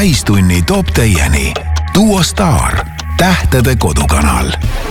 täistunni toob teieni Duo Star, tähtede kodukanal.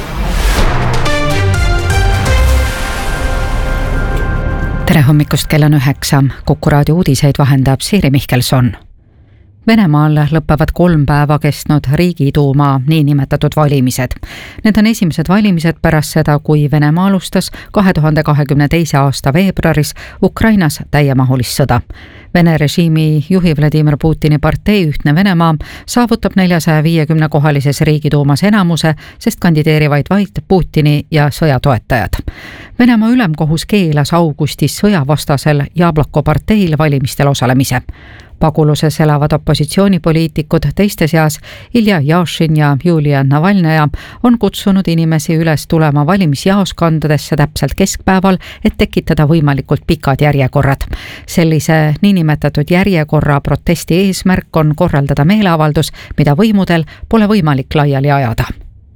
Tere hommikust, kell on 9. Kuku raadio uudiseid vahendab Siiri Mihkelson. Venemaal lõppevad 3 päeva kestnud Riigiduuma niinimetatud valimised. Need on esimesed valimised pärast seda, kui Venemaa alustas 2022. aasta veebruaris Ukrainas täiemahulist sõda. Vene režiimi juhi Vladimir Putini partei Ühtne Venemaa saavutab 450-kohalises Riigiduumas enamuse, sest kandideerivaid vaid Putini ja sõjatoetajad. Venemaa ülemkohus keelas augustis sõjavastasel Jabloko parteil valimistel osalemise. Paguluses elavad opositsioonipoliitikud, teiste seas Ilja Jašin ja Julia Navalnõja on kutsunud inimesi üles tulema valimisjaoskondadesse täpselt keskpäeval, et tekitada võimalikult pikad järjekorrad. Sellise niinimetatud järjekorra protesti eesmärk on korraldada meeleavaldus, mida võimudel pole võimalik laiali ajada.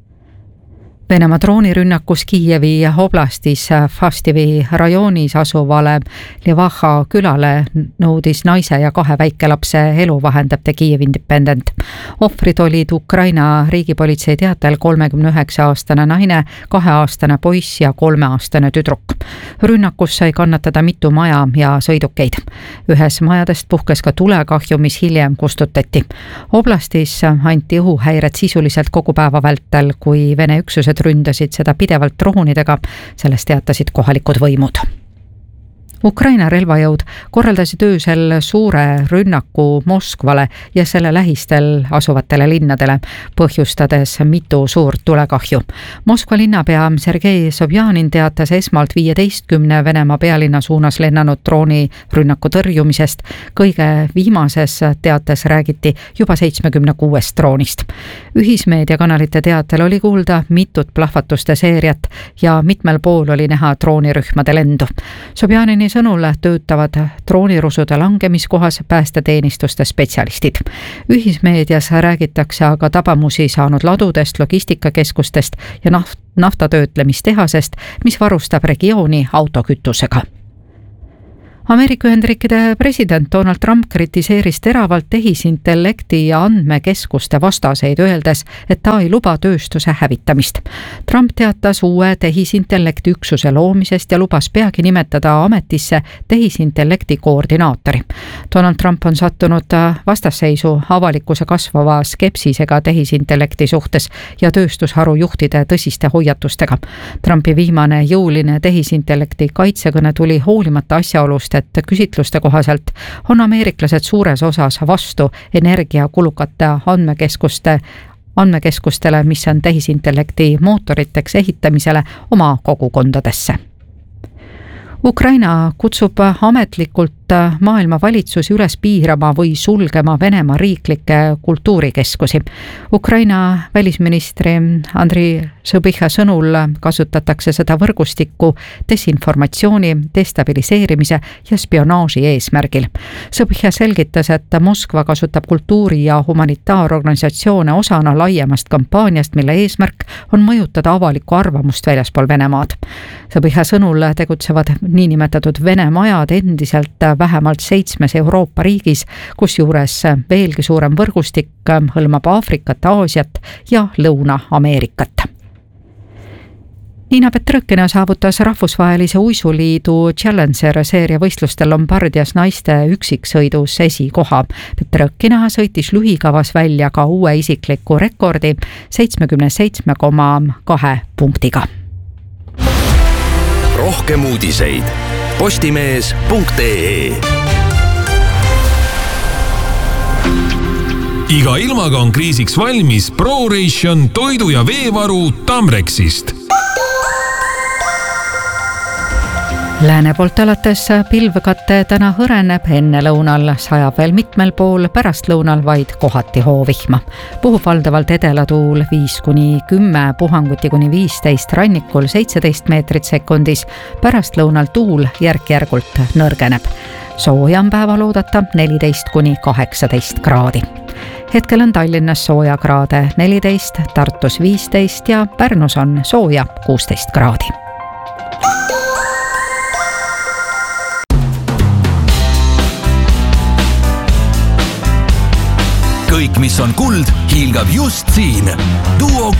Venemaa droonirünnakus Kiievi oblastis Fastivi rajoonis asuvale Levaha külale nõudis naise ja 2 väikelapse elu, vahendab The Kiev Independent. Ohvrid olid Ukraina riigipolitsei teatel 39-aastane naine, 2-aastane poiss ja 3-aastane tüdruk. Rünnakus sai kannatada mitu maja ja sõidukeid. Ühes majadest puhkes ka tulekahju, mis hiljem kustutati. Oblastis anti õhuhäired sisuliselt kogu päeva vältel, kui Vene üksused ründasid seda pidevalt droonidega, sellest teatasid kohalikud võimud. Ukraina relvajõud korraldasid öösel suure rünnaku Moskvale ja selle lähistel asuvatele linnadele, põhjustades mitu suurt tulekahju. Moskva linnapea Sergei Sobjanin teatas esmalt 15 Venemaa pealinna suunas lennanud droonirünnaku tõrjumisest. Kõige viimases teates räägiti juba 76 droonist. Ühismeediakanalite teatel oli kuulda mitut plahvatuste seeriat ja mitmel pool oli näha droonirühmade lendu. Sobjanini sõnul töötavad droonirusude langemiskohas päästeteenistuste spetsialistid. Ühismeedias räägitakse aga tabamusi saanud ladudest, logistikakeskustest ja naftatöötlemistehasest, mis varustab regiooni autokütusega. Ameerika Ühendriikide president Donald Trump kritiseeris teravalt tehisintellekti ja andmekeskuste vastaseid, öeldes, et ta ei luba tööstuse hävitamist. Trump teatas uue tehisintellekti üksuse loomisest ja lubas peagi nimetada ametisse tehisintellekti koordinaatori. Donald Trump on sattunud vastasseisu avalikkuse kasvava skepsisega tehisintellekti suhtes ja tööstusharu juhtide tõsiste hoiatustega. Trumpi viimane jõuline tehisintellekti kaitsekõne tuli hoolimata asjaolust, et küsitluste kohaselt on ameeriklased suures osas vastu energiakulukate andmekeskustele, mis on tehisintellekti mootoriteks ehitamisele oma kogukondadesse. Ukraina kutsub ametlikult maailma valitsusi üles piirama või sulgema Venemaa riiklikke kultuurikeskusi. Ukraina välisministri Andriy Šõbiha sõnul kasutatakse seda võrgustikku desinformatsiooni, destabiliseerimise ja spionaaži eesmärgil. Šõbiha selgitas, et Moskva kasutab kultuuri- ja humanitaarorganisatsioone osana laiemast kampaaniast, mille eesmärk on mõjutada avalikku arvamust väljaspool Venemaad. Šõbiha sõnul tegutsevad niinimetatud Vene majad endiselt vähemalt 7 Euroopa riigis, kusjuures veelgi suurem võrgustik hõlmab Aafrikat, Aasiat ja Lõuna-Ameerikat. Niina Petrõkkina saavutas rahvusvahelise uisuliidu Challenger seeria võistlustel Lombardias naiste üksiksõidus esikoha. Petrõkkina sõitis lühikavas välja ka uue isikliku rekordi 77,2 punktiga. Rohkem uudiseid postimees.ee. Iga ilmaga on kriisiks valmis ProRation toidu- ja veevaru Tamrexist. Lääne poolt alates pilvkate täna hõreneb, enne lõunal sajab veel mitmel pool, pärast lõunal vaid kohati hoovihma. Puhub valdavalt edelatuul 5-10, puhanguti kuni 15, rannikul 17 meetrit sekundis, pärast lõunal tuul järk-järgult nõrgeneb. Sooja on päeval oodata 14-18 kraadi. Hetkel on Tallinnas sooja kraade 14, Tartus 15 ja Pärnus on sooja 16 kraadi. kõik, mis on kuld, hiilgab just siin. Duo